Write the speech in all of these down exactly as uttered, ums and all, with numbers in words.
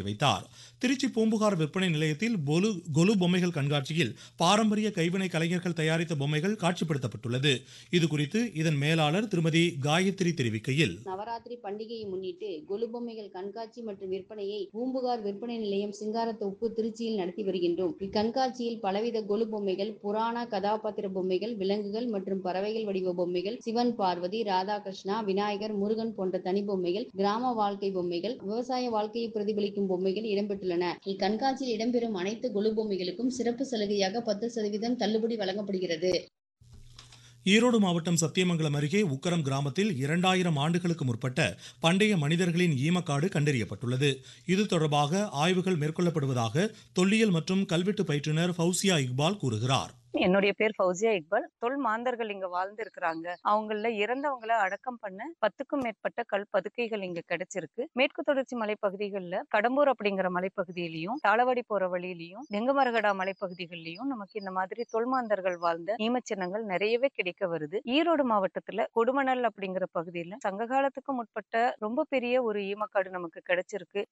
தொடங்கி வைத்தார். திருச்சி பூம்புகார் விற்பனை நிலையத்தில் பொலு கொலு பொம்மைகள் கண்காட்சியில் பாரம்பரிய கைவினை கலைஞர்கள் தயாரித்த பொம்மைகள் காட்சிப்படுத்தப்பட்டுள்ளது. இதுகுறித்து இதன் மேலாளர் திருமதி காயத்ரி தெரிவிக்கையில், நவராத்திரி பண்டிகையை முன்னிட்டு கொலு பொம்மைகள் கண்காட்சி மற்றும் விற்பனையை பூம்புகார் விற்பனை நிலையம் சிங்காரத்தோப்பு திருச்சியில் நடத்தி வருகின்றோம். இக்கண்காட்சியில் பலவித கொலு பொம்மைகள், புராண கதாபாத்திர பொம்மைகள், விலங்குகள் மற்றும் பறவைகள் வடிவ பொம்மைகள், சிவன் பார்வதி, ராதாகிருஷ்ணா, விநாயகர், முருகன் போன்ற தனி பொம்மைகள், கிராம வாழ்க்கை பொம்மைகள், விவசாய வாழ்க்கையை பிரதிபலிக்கும் பொம்மைகள் இடம்பெற்றுள்ளன. இக்கண்காட்சியில் இடம்பெறும் அனைத்து கொலு பொம்மைகளுக்கும் சிறப்பு சலுகையாக பத்து சதவீதம் தள்ளுபடி வழங்கப்படுகிறது. ஈரோடு மாவட்டம் சத்தியமங்கலம் அருகே உக்கரம் கிராமத்தில் இரண்டாயிரம் ஆண்டுகளுக்கு முற்பட்ட பண்டைய மனிதர்களின் ஈமக்காடு கண்டறியப்பட்டுள்ளது. இது தொடர்பாக ஆய்வுகள் மேற்கொள்ளப்படுவதாக தொல்லியல் மற்றும் கல்வெட்டு பயிற்றுனர் ஃபவுசியா இக்பால் கூறுகிறார். என்னுடைய பேர் ஃபவுசியா இக்பால். தொல் மாந்தர்கள் இங்க வாழ்ந்து இருக்கிறாங்க. அவங்கள இறந்தவங்களை அடக்கம் பண்ண பத்துக்கும் மேற்பட்ட கல் பதுக்கைகள் இங்க கிடைச்சிருக்கு. மேற்கு தொடர்ச்சி மலைப்பகுதிகளில் கடம்பூர் அப்படிங்கிற மலைப்பகுதியிலையும், தாளவாடி போற வழியிலையும், தெங்கமரகடா மலைப்பகுதிகளிலையும் நமக்கு இந்த மாதிரி தொல்மாந்தர்கள் வாழ்ந்த ஈமச்சின்னங்கள் நிறையவே கிடைக்க வருது. ஈரோடு மாவட்டத்துல கொடுமணல் அப்படிங்கிற பகுதியில சங்க காலத்துக்கு முற்பட்ட ரொம்ப பெரிய ஒரு ஈமக்காடு நமக்கு கிடைச்சிருக்கு.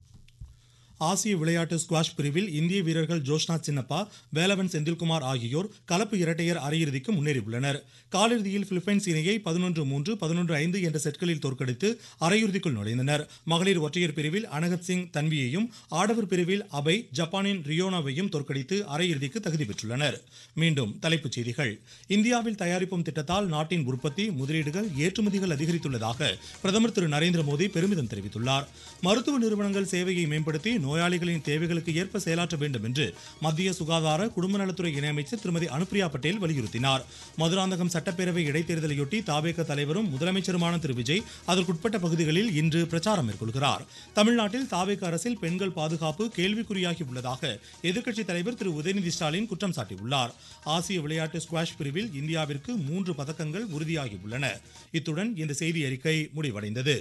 ஆசிய விளையாட்டு ஸ்குவாஷ் பிரிவில் இந்திய வீரர்கள் ஜோஷ்னா சின்னப்பா, வேலவன் செந்தில்குமார் ஆகியோர் கலப்பு இரட்டையர் அரையிறுதிக்கு முன்னேறியுள்ளனர். காலிறுதியில் பிலிப்பைன்ஸ் இணையை பதினொன்று மூன்று பதினொன்று ஐந்து என்ற செட்களில் தோற்கடித்து அரையிறுதிக்குள் நுழைந்தனர். மகளிர் ஒற்றையர் பிரிவில் அனகத் சிங் தன்வியையும், ஆடவர் பிரிவில் அபய் ஜப்பானின் ரியோனாவையும் தோற்கடித்து அரையிறுதிக்கு தகுதி பெற்றுள்ளனர். மீண்டும் தலைப்புச் செய்திகள். இந்தியாவில் தயாரிப்போம் திட்டத்தால் நாட்டின் உற்பத்தி, முதலீடுகள், ஏற்றுமதிகள் அதிகரித்துள்ளதாக பிரதமர் திரு நரேந்திர மோடி பெருமிதம் தெரிவித்துள்ளார். மருத்துவ நிறுவனங்கள் சேவையை மேம்படுத்தி நோயாளிகளின் தேவைகளுக்கு ஏற்ப செயலாற்ற வேண்டும் என்று மத்திய சுகாதார குடும்ப நலத்துறை இணையமைச்சர் திருமதி அனுப்பிரியா பட்டேல் வலியுறுத்தினார். மதுராந்தகம் சட்டப்பேரவை இடைத்தேர்தலையொட்டி தாவேக தலைவரும் முதலமைச்சருமான திரு விஜய் அதற்குட்பட்ட பகுதிகளில் இன்று பிரச்சாரம் மேற்கொள்கிறார். தமிழ்நாட்டில் தாவேக அரசில் பெண்கள் பாதுகாப்பு கேள்விக்குறியாகி உள்ளதாக எதிர்க்கட்சித் தலைவர் திரு உதயநிதி ஸ்டாலின் குற்றம் சாட்டியுள்ளார். ஆசிய விளையாட்டு ஸ்குவாஷ் பிரிவில் இந்தியாவிற்கு மூன்று பதக்கங்கள் உறுதியாகியுள்ளன. இத்துடன் இந்த செய்தி அறிக்கை முடிவடைந்தது.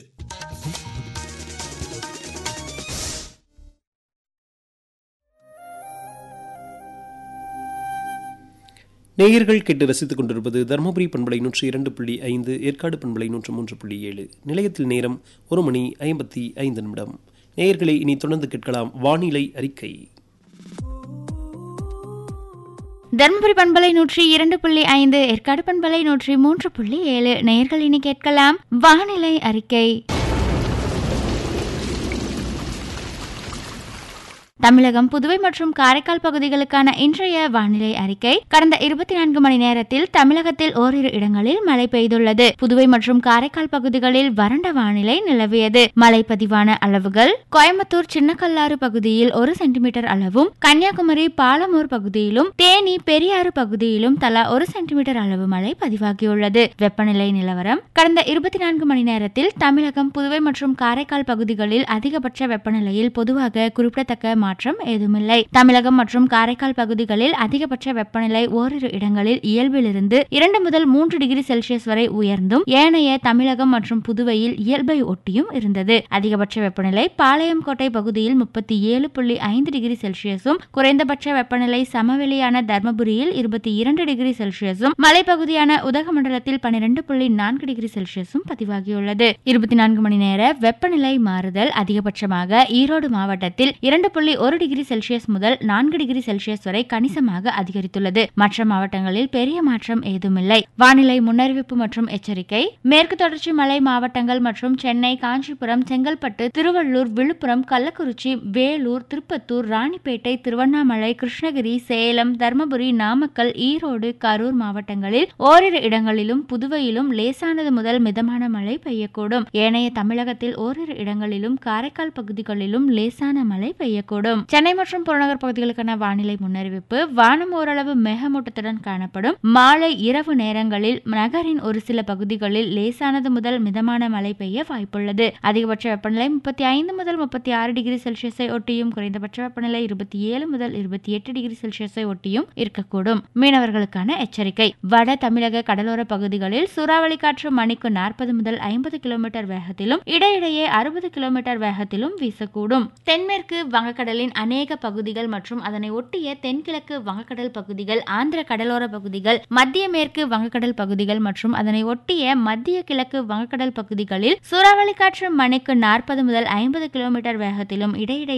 நேயர்கள் கேட்டு ரசித்துக் கொண்டிருப்பது தருமபுரி பண்பலை நூற்றி இரண்டு புள்ளி ஐந்து, ஏற்காடு பண்பலை நூற்று மூன்று புள்ளி ஏழு. நிலையத்தில் நேரம் ஒரு மணி ஐம்பத்தி ஐந்து நிமிடம். நேயர்களை இனி தொடர்ந்து கேட்கலாம் வானிலை அறிக்கை. தருமபுரி பண்பலை நூற்றி இரண்டு புள்ளி ஐந்து, ஏற்காடு பண்பலை நூற்றி மூன்று புள்ளி ஏழு. நேயர்கள் இனி கேட்கலாம் வானிலை அறிக்கை. தமிழகம், புதுவை மற்றும் காரைக்கால் பகுதிகளுக்கான இன்றைய வானிலை அறிக்கை. கடந்த இருபத்தி நான்கு மணி நேரத்தில் தமிழகத்தில் ஓரிரு இடங்களில் மழை பெய்துள்ளது. புதுவை மற்றும் காரைக்கால் பகுதிகளில் வறண்ட வானிலை நிலவியது. மழை பதிவான அளவுகள்: கோயம்புத்தூர் சின்னக்கல்லாறு பகுதியில் ஒரு சென்டிமீட்டர் அளவும், கன்னியாகுமரி பாலமூர் பகுதியிலும், தேனி பெரியாறு பகுதியிலும் தலா ஒரு சென்டிமீட்டர் அளவு மழை பதிவாகியுள்ளது. வெப்பநிலை நிலவரம்: கடந்த இருபத்தி நான்கு மணி நேரத்தில் தமிழகம், புதுவை மற்றும் காரைக்கால் பகுதிகளில் அதிகபட்ச வெப்பநிலையில் பொதுவாக குறிப்பிடத்தக்க மாற்றம் ஏதுமில்லை. தமிழகம் மற்றும் காரைக்கால் பகுதிகளில் அதிகபட்ச வெப்பநிலை ஓரிரு இடங்களில் இயல்பிலிருந்து இரண்டு முதல் மூன்று டிகிரி செல்சியஸ் வரை உயர்ந்தும், ஏனைய தமிழகம் மற்றும் புதுவையில் இயல்பை ஒட்டியும் இருந்தது. அதிகபட்ச வெப்பநிலை பாளையங்கோட்டை பகுதியில் முப்பத்தி ஏழு புள்ளி ஐந்து டிகிரி செல்சியஸும், குறைந்தபட்ச வெப்பநிலை சமவெளியான தர்மபுரியில் இருபத்தி இரண்டு டிகிரி செல்சியஸும், மலைப்பகுதியான உதகமண்டலத்தில் பன்னிரண்டு புள்ளி நான்கு டிகிரி செல்சியஸும் பதிவாகியுள்ளது. இருபத்தி நான்கு மணி நேர வெப்பநிலை மாறுதல்: அதிகபட்சமாக ஈரோடு மாவட்டத்தில் இரண்டு புள்ளி ஒரு டிகிரி செல்சியஸ் முதல் நான்கு டிகிரி செல்சியஸ் வரை கணிசமாக அதிகரித்துள்ளது. மற்ற மாவட்டங்களில் பெரிய மாற்றம் ஏதுமில்லை. வானிலை முன்னறிவிப்பு மற்றும் எச்சரிக்கை: மேற்கு தொடர்ச்சி மலை மாவட்டங்கள் மற்றும் சென்னை, காஞ்சிபுரம், செங்கல்பட்டு, திருவள்ளூர், விழுப்புரம், கள்ளக்குறிச்சி, வேலூர், திருப்பத்தூர், ராணிப்பேட்டை, திருவண்ணாமலை, கிருஷ்ணகிரி, சேலம், தர்மபுரி, நாமக்கல், ஈரோடு, கரூர் மாவட்டங்களில் ஓரிரு இடங்களிலும், புதுவையிலும் லேசானது முதல் மிதமான மழை பெய்யக்கூடும். ஏனைய தமிழகத்தில் ஓரிரு இடங்களிலும், காரைக்கால் பகுதிகளிலும் லேசான மழை பெய்யக்கூடும். சென்னை மற்றும் புறநகர் பகுதிகளுக்கான வானிலை முன்னறிவிப்பு: வானம் ஓரளவு மேகமூட்டத்துடன் காணப்படும். மாலை இரவு நேரங்களில் நகரின் ஒரு சில பகுதிகளில் லேசானது முதல் மிதமான மழை பெய்ய வாய்ப்புள்ளது. அதிகபட்ச வெப்பநிலை முப்பத்தி ஐந்து முதல் முப்பத்தி ஆறு டிகிரி செல்சியஸை ஒட்டியும், குறைந்தபட்ச வெப்பநிலை இருபத்தி ஏழு முதல் இருபத்தி எட்டு டிகிரி செல்சியஸை ஒட்டியும் இருக்கக்கூடும். மீனவர்களுக்கான எச்சரிக்கை: வட தமிழக கடலோர பகுதிகளில் சூறாவளி காற்று மணிக்கு நாற்பது முதல் ஐம்பது கிலோமீட்டர் வேகத்திலும், இடையிடையே அறுபது கிலோமீட்டர் வேகத்திலும் வீசக்கூடும். தென்மேற்கு வங்கக்கடலின் அநேக பகுதிகள் மற்றும் அதனை ஒட்டிய தென்கிழக்கு வங்கக்கடல் பகுதிகள், ஆந்திர கடலோர பகுதிகள், மத்திய மேற்கு வங்கக்கடல் பகுதிகள் மற்றும் அதனை ஒட்டிய மத்திய கிழக்கு வங்கக்கடல் பகுதிகளில் சூறாவளி காற்று மணிக்கு நாற்பது முதல் ஐம்பது கிலோமீட்டர் வேகத்திலும், இடையிடையே